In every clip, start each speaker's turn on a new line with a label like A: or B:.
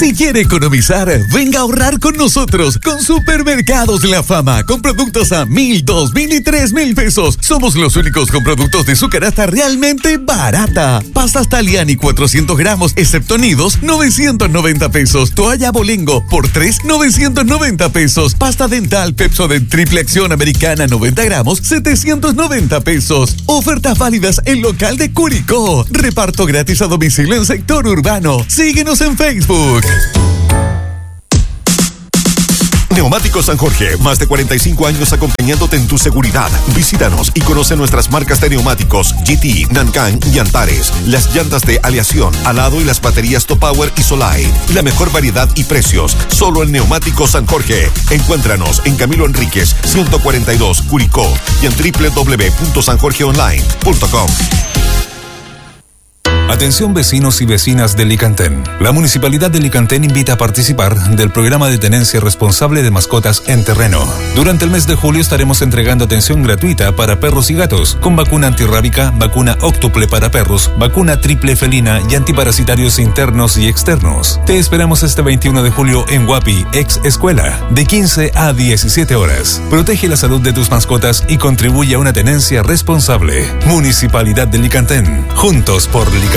A: Si quiere economizar, venga a ahorrar con nosotros, con Supermercados La Fama, con productos a 1,000, 2,000 y 3,000 pesos. Somos los únicos con productos de su canasta realmente barata. Pastas Taliani 400 gramos, excepto nidos, 990 pesos. Toalla Bolingo por 3, 990 pesos. Pasta dental Pepsodent Triple Acción Americana 90 gramos, 790 pesos. Ofertas válidas en local de Curicó. Reparto gratis a domicilio en sector urbano. Síguenos en Facebook.
B: Neumáticos San Jorge, más de 45 años acompañándote en tu seguridad. Visítanos y conoce nuestras marcas de neumáticos GT, Nancan y Antares, las llantas de aleación, alado y las baterías Top Power y Solai. La mejor variedad y precios, solo en Neumáticos San Jorge. Encuéntranos en Camilo Enríquez, 142, Curicó y en www.sanjorgeonline.com.
C: Atención vecinos y vecinas de Licantén. La Municipalidad de Licantén invita a participar del programa de tenencia responsable de mascotas en terreno. Durante el mes de julio estaremos entregando atención gratuita para perros y gatos, con vacuna antirrábica, vacuna óctuple para perros, vacuna triple felina y antiparasitarios internos y externos. Te esperamos este 21 de julio en Guapi, ex escuela, de 15 a 17 horas. Protege la salud de tus mascotas y contribuye a una tenencia responsable. Municipalidad de Licantén. Juntos por Licantén.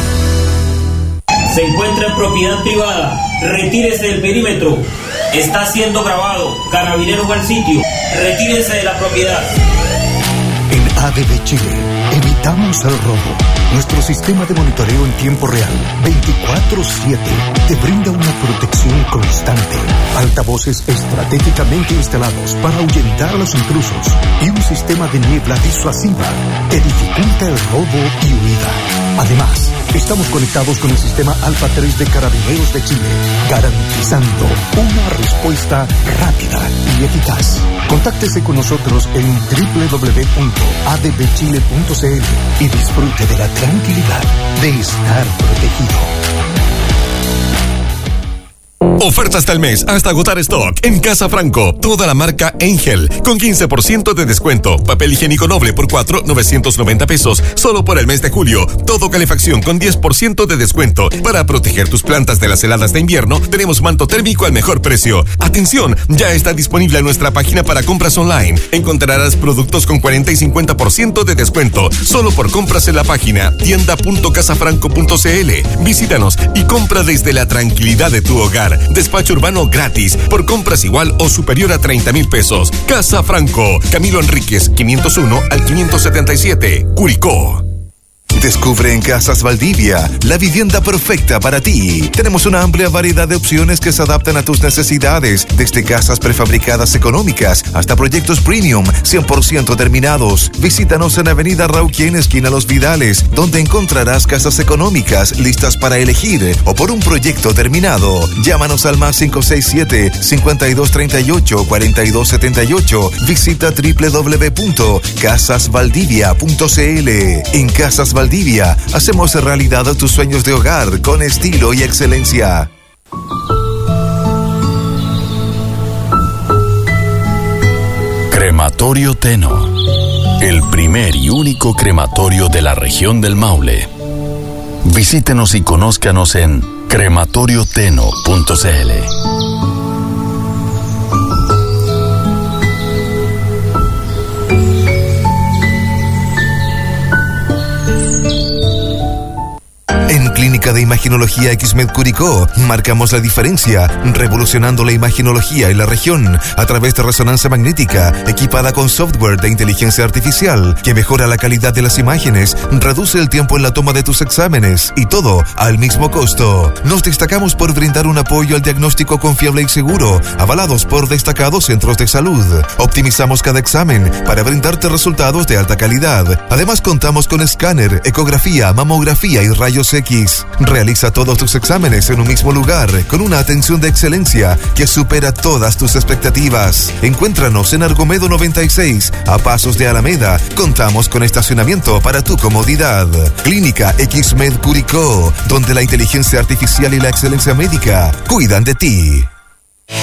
D: Se encuentra en propiedad privada. Retírese del perímetro. Está siendo grabado. Carabineros al sitio. Retírense de la propiedad.
E: En ADB Chile, evitamos el robo. Nuestro sistema de monitoreo en tiempo real, 24/7, te brinda una protección constante. Altavoces estratégicamente instalados para ahuyentar a los intrusos y un sistema de niebla disuasiva que dificulta el robo y huida. Además, estamos conectados con el sistema Alfa 3 de Carabineros de Chile, garantizando una respuesta rápida y eficaz. Contáctese con nosotros en www.adbchile.cl y disfrute de la tranquilidad de estar protegido.
B: Oferta hasta el mes, hasta agotar stock. En Casa Franco, toda la marca Angel, con 15% de descuento. Papel higiénico doble por 4, 990 pesos. Solo por el mes de julio. Todo calefacción con 10% de descuento. Para proteger tus plantas de las heladas de invierno, tenemos manto térmico al mejor precio. Atención, ya está disponible en nuestra página para compras online. Encontrarás productos con 40 y 50% de descuento. Solo por compras en la página tienda.casafranco.cl. Visítanos y compra desde la tranquilidad de tu hogar. Despacho urbano gratis por compras igual o superior a 30,000 pesos. Casa Franco, Camilo Enríquez, 501 al 577, Curicó.
F: Descubre en Casas Valdivia la vivienda perfecta para ti. Tenemos una amplia variedad de opciones que se adaptan a tus necesidades, desde casas prefabricadas económicas hasta proyectos premium 100% terminados. Visítanos en Avenida Rauquén, esquina Los Vidales, donde encontrarás casas económicas listas para elegir o por un proyecto terminado. Llámanos al más 567-5238-4278. Visita www.casasvaldivia.cl. En Casas Valdivia hacemos realidad tus sueños de hogar con estilo y excelencia.
G: Crematorio Teno, el primer y único crematorio de la región del Maule. Visítenos y conózcanos en crematorioteno.cl.
F: En Clínica de Imaginología XMED Curicó marcamos la diferencia, revolucionando la imaginología en la región a través de resonancia magnética equipada con software de inteligencia artificial que mejora la calidad de las imágenes, reduce el tiempo en la toma de tus exámenes y todo al mismo costo. Nos destacamos por brindar un apoyo al diagnóstico confiable y seguro, avalados por destacados centros de salud. Optimizamos cada examen para brindarte resultados de alta calidad. Además contamos con escáner, ecografía, mamografía y rayos X. Realiza todos tus exámenes en un mismo lugar, con una atención de excelencia que supera todas tus expectativas. Encuéntranos en Argomedo 96, a pasos de Alameda. Contamos con estacionamiento para tu comodidad. Clínica XMED Curicó, donde la inteligencia artificial y la excelencia médica cuidan de ti.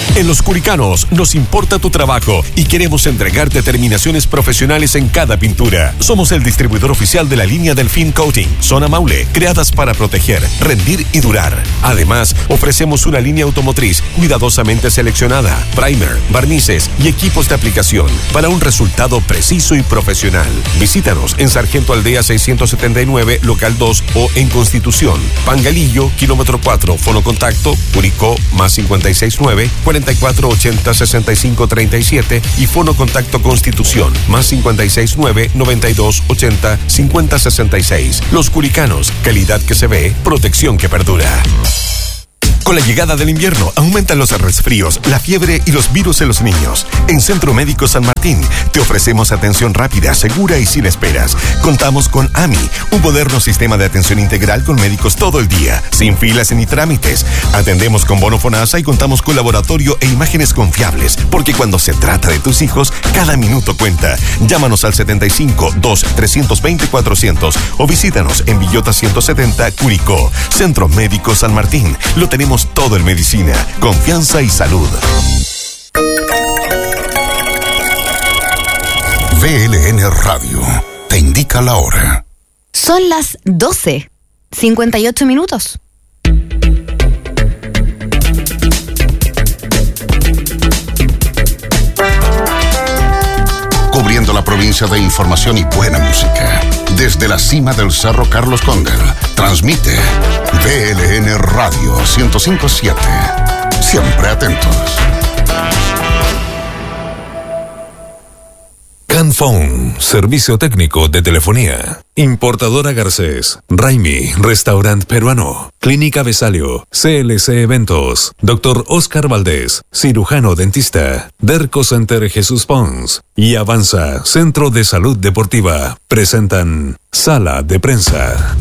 B: En Los Curicanos nos importa tu trabajo y queremos entregarte terminaciones profesionales en cada pintura. Somos el distribuidor oficial de la línea Delfín Coating, Zona Maule, creadas para proteger, rendir y durar. Además, ofrecemos una línea automotriz cuidadosamente seleccionada, primer, barnices y equipos de aplicación para un resultado preciso y profesional. Visítanos en Sargento Aldea 679, local 2 o en Constitución, Pangalillo, kilómetro 4, fono contacto, Curicó, más 569 4480 6537 y fono contacto Constitución, más 569 9280 5066. Los Curicanos, calidad que se ve, protección que perdura. Con la llegada del invierno, aumentan los resfríos, la fiebre y los virus en los niños. En Centro Médico San Martín, te ofrecemos atención rápida, segura y sin esperas. Contamos con AMI, un moderno sistema de atención integral con médicos todo el día, sin filas ni trámites. Atendemos con bono FONASA y contamos con laboratorio e imágenes confiables, porque cuando se trata de tus hijos, cada minuto cuenta. Llámanos al 75-2-320-400 o visítanos en Villota 170, Curicó. Centro Médico San Martín, lo tenemos todo en medicina, confianza y salud.
H: VLN Radio te indica la hora.
I: Son las 12:58 minutos.
H: Cubriendo la provincia de información y buena música. Desde la cima del Cerro Carlos Conger, transmite VLN Radio 105.7. Siempre atentos.
C: Canphone, servicio técnico de telefonía. Importadora Garcés, Raimi, restaurante peruano. Clínica Besalio, CLC Eventos. Dr. Oscar Valdés, cirujano dentista. Derco Center Jesús Pons y Avanza, Centro de Salud Deportiva. Presentan Sala de Prensa.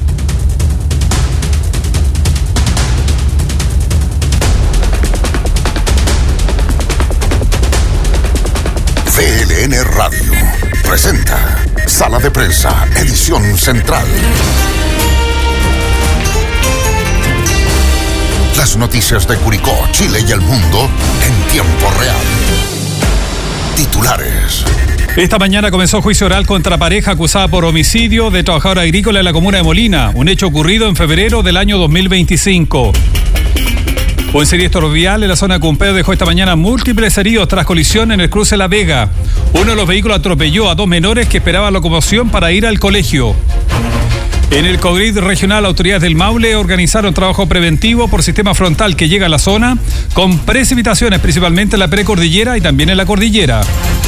H: VLN Radio presenta Sala de Prensa, edición central. Las noticias de Curicó, Chile y el mundo en tiempo real. Titulares.
J: Esta mañana comenzó juicio oral contra pareja acusada por homicidio de trabajador agrícola en la comuna de Molina, un hecho ocurrido en febrero del año 2025. Un siniestro vial en la zona de Cumpeo dejó esta mañana múltiples heridos tras colisión en el cruce La Vega. Uno de los vehículos atropelló a dos menores que esperaban locomoción para ir al colegio. En el COGRID regional, autoridades del Maule organizaron trabajo preventivo por sistema frontal que llega a la zona con precipitaciones principalmente en la precordillera y también en la cordillera.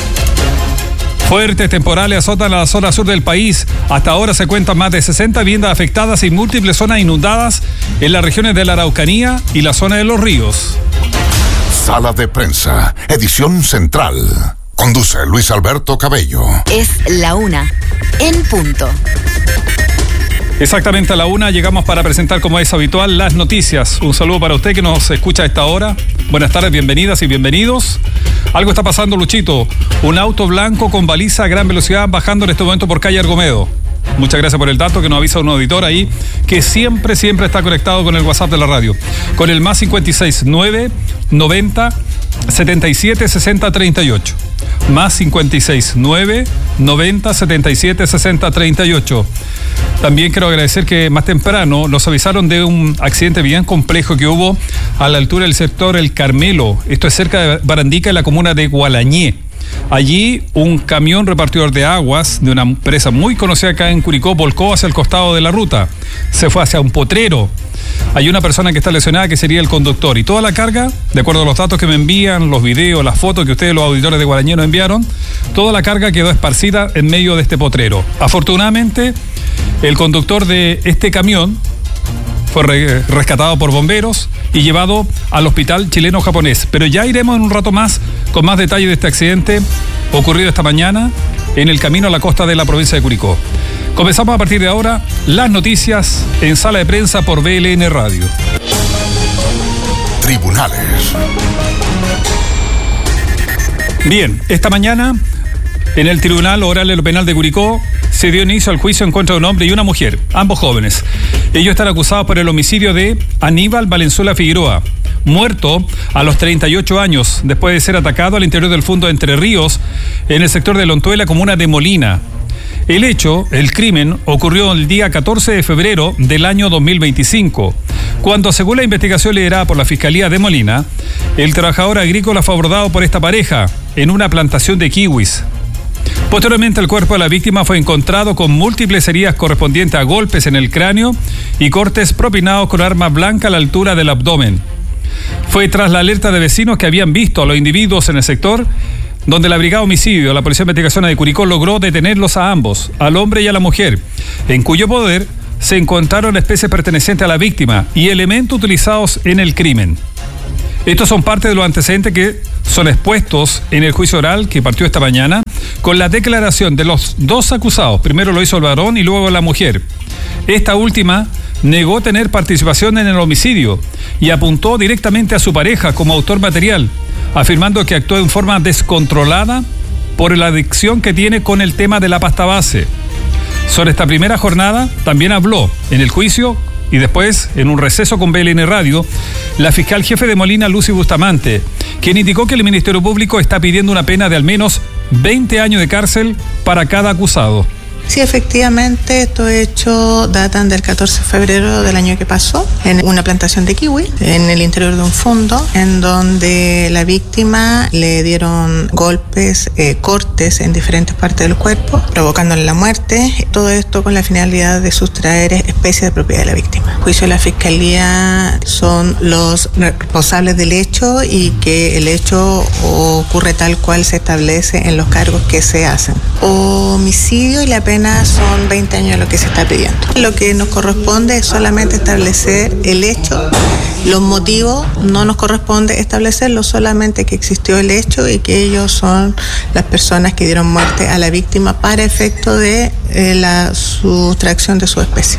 J: Fuertes temporales azotan a la zona sur del país. Hasta ahora se cuentan más de 60 viviendas afectadas y múltiples zonas inundadas en las regiones de la Araucanía y la zona de los ríos.
H: Sala de Prensa, edición central. Conduce Luis Alberto Cabello.
I: Es la 1:00 en punto.
J: Exactamente a la 1:00 llegamos para presentar, como es habitual, las noticias. Un saludo para usted que nos escucha a esta hora. Buenas tardes, bienvenidas y bienvenidos. Algo está pasando, Luchito. Un auto blanco con baliza a gran velocidad bajando en este momento por calle Argomedo. Muchas gracias por el dato que nos avisa un auditor ahí que siempre está conectado con el WhatsApp de la radio. Con el más 569 90 77 60 38. Más 569 90 77 60 38. También quiero agradecer que más temprano nos avisaron de un accidente bien complejo que hubo a la altura del sector El Carmelo. Esto es cerca de Barandica, en la comuna de Gualañé. Allí un camión repartidor de aguas de una empresa muy conocida acá en Curicó volcó hacia el costado de la ruta. Se fue hacia un potrero. Hay una persona que está lesionada que sería el conductor y toda la carga, de acuerdo a los datos que me envían, los videos, las fotos que ustedes los auditores de Guarañé nos enviaron, toda la carga quedó esparcida en medio de este potrero. Afortunadamente, el conductor de este camión fue rescatado por bomberos y llevado al hospital chileno-japonés. Pero ya iremos en un rato más con más detalles de este accidente ocurrido esta mañana en el camino a la costa de la provincia de Curicó. Comenzamos a partir de ahora las noticias en Sala de Prensa por VLN Radio.
H: Tribunales.
J: Bien, esta mañana en el Tribunal Oral de lo Penal de Curicó se dio inicio al juicio en contra de un hombre y una mujer, ambos jóvenes. Ellos están acusados por el homicidio de Aníbal Valenzuela Figueroa, muerto a los 38 años, después de ser atacado al interior del fondo de Entre Ríos, en el sector de Lontuela, comuna de Molina. El crimen, ocurrió el día 14 de febrero del año 2025, cuando, según la investigación liderada por la Fiscalía de Molina, el trabajador agrícola fue abordado por esta pareja en una plantación de kiwis. Posteriormente, el cuerpo de la víctima fue encontrado con múltiples heridas correspondientes a golpes en el cráneo y cortes propinados con arma blanca a la altura del abdomen. Fue tras la alerta de vecinos que habían visto a los individuos en el sector, donde la Brigada Homicidio, la Policía de Investigación de Curicó, logró detenerlos a ambos, al hombre y a la mujer, en cuyo poder se encontraron especies pertenecientes a la víctima y elementos utilizados en el crimen. Estos son parte de los antecedentes que son expuestos en el juicio oral que partió esta mañana, con la declaración de los dos acusados. Primero lo hizo el varón y luego la mujer. Esta última negó tener participación en el homicidio y apuntó directamente a su pareja como autor material, afirmando que actuó en forma descontrolada por la adicción que tiene con el tema de la pasta base. Sobre esta primera jornada también habló en el juicio y después, en un receso con BLN Radio, la fiscal jefe de Molina, Lucy Bustamante, quien indicó que el Ministerio Público está pidiendo una pena de al menos 20 años de cárcel para cada acusado.
K: Sí, efectivamente, estos hechos datan del 14 de febrero del año que pasó, en una plantación de kiwi, en el interior de un fondo, en donde la víctima le dieron golpes, cortes en diferentes partes del cuerpo, provocándole la muerte. Todo esto con la finalidad de sustraer especies de propiedad de la víctima. El juicio de la Fiscalía son los responsables del hecho y que el hecho ocurre tal cual se establece en los cargos que se hacen. Homicidio y la pena son 20 años lo que se está pidiendo. Lo que nos corresponde es solamente establecer el hecho. Los motivos no nos corresponde establecerlo, solamente que existió el hecho y que ellos son las personas que dieron muerte a la víctima para efecto de la sustracción de su especie.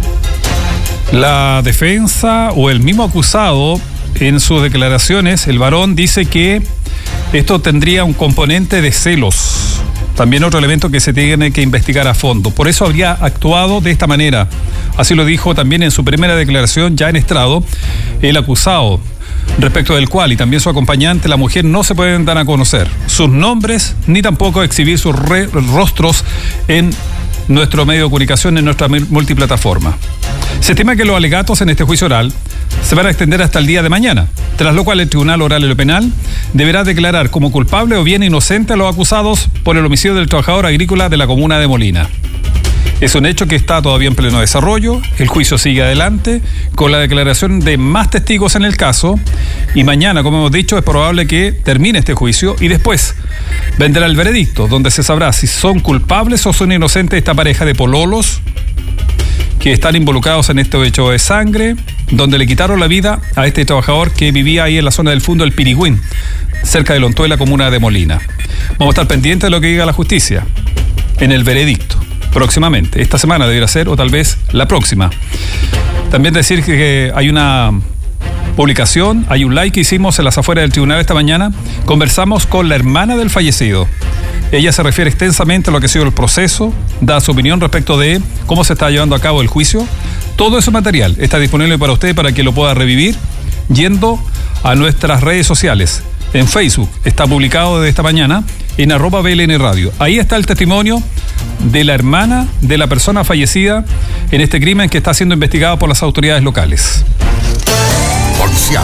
J: La defensa o el mismo acusado, en sus declaraciones, el varón dice que esto tendría un componente de celos. También otro elemento que se tiene que investigar a fondo. Por eso habría actuado de esta manera. Así lo dijo también en su primera declaración, ya en estrado, el acusado, respecto del cual y también su acompañante, la mujer, no se pueden dar a conocer sus nombres ni tampoco exhibir sus rostros en nuestro medio de comunicación, en nuestra multiplataforma. Se estima que los alegatos en este juicio oral se van a extender hasta el día de mañana, tras lo cual el Tribunal Oral y lo Penal deberá declarar como culpable o bien inocente a los acusados por el homicidio del trabajador agrícola de la comuna de Molina. Es un hecho que está todavía en pleno desarrollo, el juicio sigue adelante con la declaración de más testigos en el caso y mañana, como hemos dicho, es probable que termine este juicio y después vendrá el veredicto, donde se sabrá si son culpables o son inocentes esta pareja de pololos que están involucrados en este hecho de sangre, donde le quitaron la vida a este trabajador que vivía ahí en la zona del fondo del Pirigüín, cerca de Lontuela, comuna de Molina. Vamos a estar pendientes de lo que diga la justicia en el veredicto. Próximamente, esta semana debería ser, o tal vez la próxima. También decir que hay una publicación, hay un live que hicimos en las afueras del tribunal esta mañana. Conversamos con la hermana del fallecido. Ella se refiere extensamente a lo que ha sido el proceso, da su opinión respecto de cómo se está llevando a cabo el juicio. Todo ese material está disponible para usted para que lo pueda revivir yendo a nuestras redes sociales. En Facebook está publicado desde esta mañana en @BLN Radio. Ahí está el testimonio de la hermana de la persona fallecida en este crimen que está siendo investigado por las autoridades locales.
H: Policial.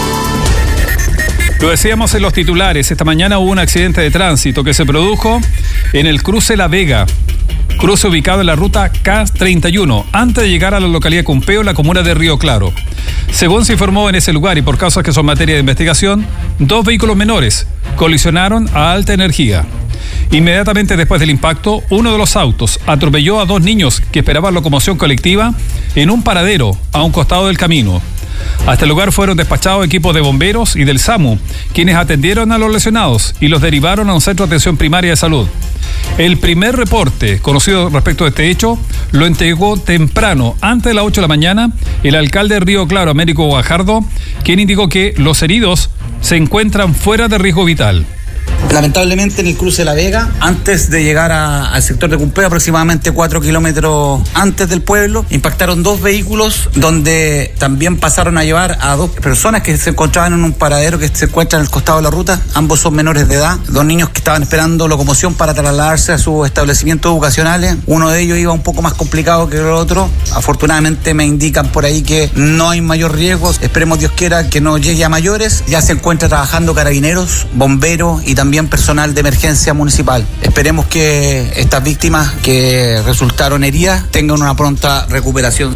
J: Lo decíamos en los titulares, esta mañana hubo un accidente de tránsito que se produjo en el cruce La Vega, cruce ubicado en la ruta K31, antes de llegar a la localidad de Cumpeo, en la comuna de Río Claro. Según se informó en ese lugar y por causas que son materia de investigación, 2 vehículos menores colisionaron a alta energía. Inmediatamente después del impacto, uno de los autos atropelló a 2 niños que esperaban locomoción colectiva en un paradero a un costado del camino. Hasta el lugar fueron despachados equipos de bomberos y del SAMU, quienes atendieron a los lesionados y los derivaron a un centro de atención primaria de salud. El primer reporte conocido respecto de este hecho lo entregó temprano, antes de las 8 de la mañana, el alcalde de Río Claro, Américo Guajardo, quien indicó que los heridos se encuentran fuera de riesgo vital.
L: Lamentablemente en el cruce de La Vega, antes de llegar al sector de Cumpeo, aproximadamente 4 kilómetros antes del pueblo, impactaron 2 vehículos donde también pasaron a llevar a 2 personas que se encontraban en un paradero que se encuentra en el costado de la ruta. Ambos son menores de edad, 2 niños que estaban esperando locomoción para trasladarse a sus establecimientos educacionales. Uno de ellos iba un poco más complicado que el otro. Afortunadamente me indican por ahí que no hay mayor riesgo. Esperemos Dios quiera que no llegue a mayores. Ya se encuentra trabajando carabineros, bomberos y también personal de emergencia municipal. Esperemos que estas víctimas que resultaron heridas tengan una pronta recuperación.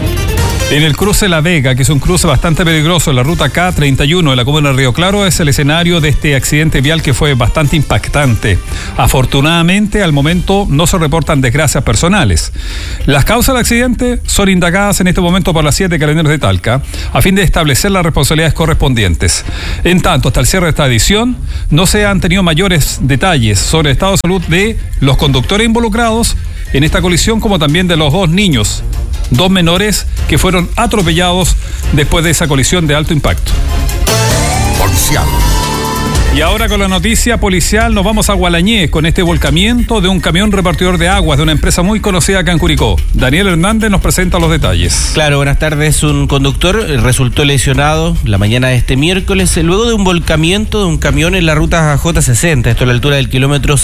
J: En el cruce La Vega, que es un cruce bastante peligroso en la ruta K31 de la comuna de Río Claro, es el escenario de este accidente vial que fue bastante impactante. Afortunadamente, al momento no se reportan desgracias personales. Las causas del accidente son indagadas en este momento por las 7 Carabineros de Talca, a fin de establecer las responsabilidades correspondientes. En tanto, hasta el cierre de esta edición, no se han tenido mayores detalles sobre el estado de salud de los conductores involucrados en esta colisión, como también de los 2 niños, 2 menores que fueron atropellados después de esa colisión de alto impacto.
H: Policial.
J: Y ahora con la noticia policial nos vamos a Gualañé con este volcamiento de un camión repartidor de aguas de una empresa muy conocida acá en Curicó. Daniel Hernández nos presenta los detalles.
M: Claro, buenas tardes. Un conductor resultó lesionado la mañana de este miércoles luego de un volcamiento de un camión en la ruta J60, esto a la altura del kilómetro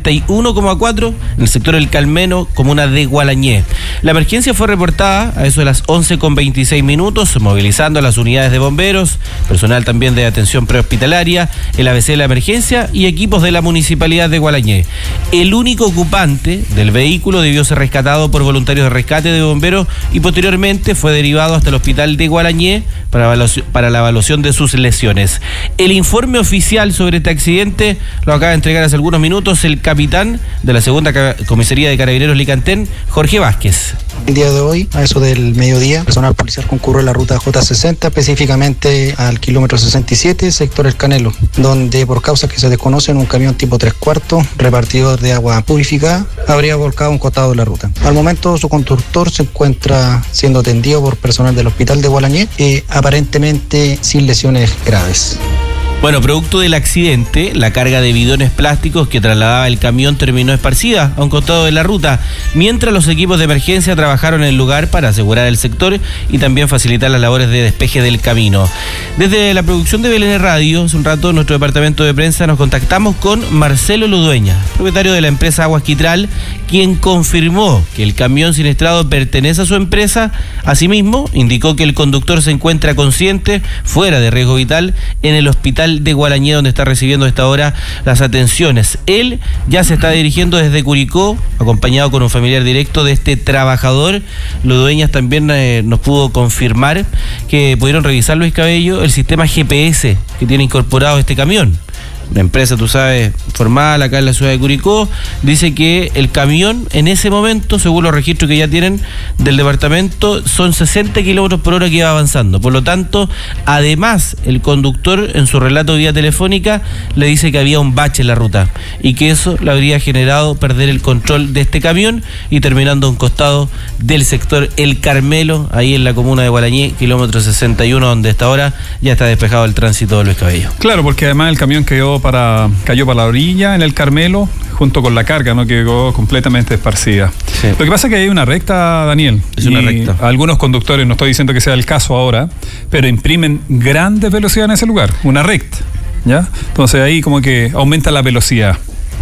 M: 61,4 en el sector El Calmeno, comuna de Gualañé. La emergencia fue reportada a eso de las 11:26 minutos, movilizando a las unidades de bomberos, personal también de atención prehospitalaria, el ABC de la emergencia y equipos de la municipalidad de Gualañé. El único ocupante del vehículo debió ser rescatado por voluntarios de rescate de bomberos y posteriormente fue derivado hasta el hospital de Gualañé para la evaluación de sus lesiones. El informe oficial sobre este accidente lo acaba de entregar hace algunos minutos el capitán de la segunda comisaría de Carabineros Licantén, Jorge Vázquez.
N: El día de hoy, a eso del mediodía, personal policial concurrió en la ruta J60, específicamente al kilómetro 67, sector El Canelo, donde por causas que se desconocen, un camión tipo 3/4, repartidor de agua purificada, habría volcado un costado de la ruta. Al momento, su conductor se encuentra siendo atendido por personal del hospital de Gualañé, aparentemente sin lesiones graves.
M: Bueno, producto del accidente, la carga de bidones plásticos que trasladaba el camión terminó esparcida a un costado de la ruta, mientras los equipos de emergencia trabajaron en el lugar para asegurar el sector y también facilitar las labores de despeje del camino. Desde la producción de BLN Radio, hace un rato, nuestro departamento de prensa nos contactamos con Marcelo Ludueña, propietario de la empresa Aguas Quitral, quien confirmó que el camión siniestrado pertenece a su empresa. Asimismo, indicó que el conductor se encuentra consciente, fuera de riesgo vital, en el hospital de Gualañé, donde está recibiendo a esta hora las atenciones. Él ya se está dirigiendo desde Curicó, acompañado con un familiar directo de este trabajador. Los dueños también nos pudo confirmar que pudieron revisar, Luis Cabello, el sistema GPS que tiene incorporado este camión. Una empresa, tú sabes, formal acá en la ciudad de Curicó, dice que el camión en ese momento, según los registros que ya tienen del departamento, son 60 kilómetros por hora que iba avanzando. Por lo tanto, además, el conductor en su relato vía telefónica le dice que había un bache en la ruta y que eso le habría generado perder el control de este camión y terminando a un costado del sector El Carmelo, ahí en la comuna de Gualañé, kilómetro 61, donde hasta ahora ya está despejado el tránsito de Luis Cabello.
J: Claro, porque además el camión cayó para la orilla en el Carmelo, junto con la carga, ¿no? Que quedó completamente esparcida. Sí. Lo que pasa es que hay una recta, Daniel.
M: Es una recta.
J: Algunos conductores, no estoy diciendo que sea el caso ahora, pero imprimen grandes velocidades en ese lugar, una recta, ¿ya? Entonces ahí como que aumenta la velocidad.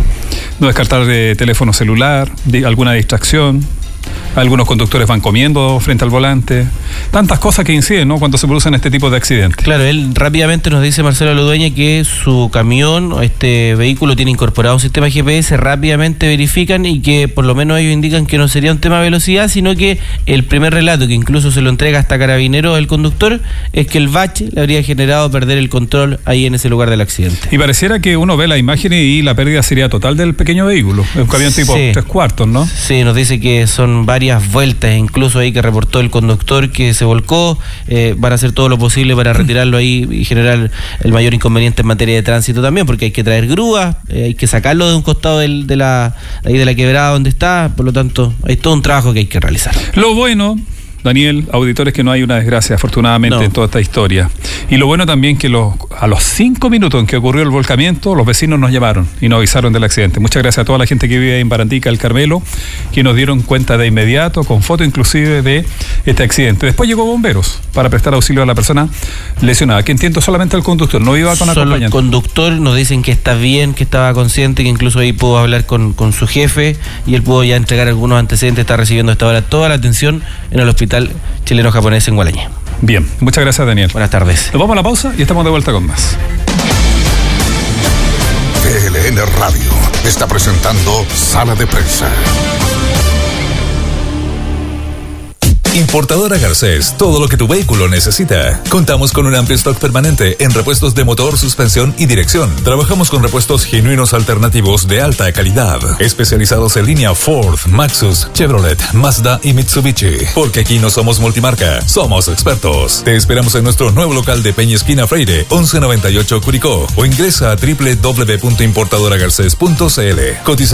J: No descartar de teléfono celular, de alguna distracción. Algunos conductores van comiendo frente al volante. Tantas cosas que inciden, ¿no?, cuando se producen este tipo de accidentes.
M: Claro, él rápidamente nos dice, Marcelo Ludueña, que su camión, este vehículo tiene incorporado un sistema GPS, rápidamente verifican y que por lo menos ellos indican que no sería un tema de velocidad, sino que el primer relato, que incluso se lo entrega hasta Carabineros el conductor, es que el bache le habría generado perder el control ahí en ese lugar del accidente.
J: Y pareciera que uno ve la imagen y la pérdida sería total del pequeño vehículo. Es un camión tipo 3/4, ¿no?
M: Sí, nos dice que son varias vueltas, incluso ahí que reportó el conductor que se volcó. Van a hacer todo lo posible para retirarlo ahí y generar el mayor inconveniente en materia de tránsito también, porque hay que traer grúas, hay que sacarlo de un costado de la quebrada donde está. Por lo tanto, hay todo un trabajo que hay que realizar.
J: Lo bueno Daniel, auditores, que no hay una desgracia, afortunadamente, en toda esta historia. Y lo bueno también que a los 5 minutos en que ocurrió el volcamiento, los vecinos nos llamaron y nos avisaron del accidente. Muchas gracias a toda la gente que vive en Barandica, El Carmelo, que nos dieron cuenta de inmediato, con foto inclusive, de este accidente. Después llegó bomberos para prestar auxilio a la persona lesionada, que entiendo solamente el conductor, no iba con acompañante.
M: Solo el conductor, nos dicen que está bien, que estaba consciente, que incluso ahí pudo hablar con su jefe y él pudo ya entregar algunos antecedentes, está recibiendo hasta ahora toda la atención en el Hospital Chileno-Japonés en Gualañé.
J: Bien, muchas gracias, Daniel.
M: Buenas tardes.
J: Nos vamos a la pausa y estamos de vuelta con más.
H: TLN Radio está presentando Sala de Prensa.
C: Importadora Garcés, todo lo que tu vehículo necesita. Contamos con un amplio stock permanente en repuestos de motor, suspensión y dirección. Trabajamos con repuestos genuinos alternativos de alta calidad, especializados en línea Ford, Maxus, Chevrolet, Mazda y Mitsubishi. Porque aquí no somos multimarca, somos expertos. Te esperamos en nuestro nuevo local de Peña Esquina Freire, 1198 Curicó, o ingresa a www.importadoragarces.cl. Cotización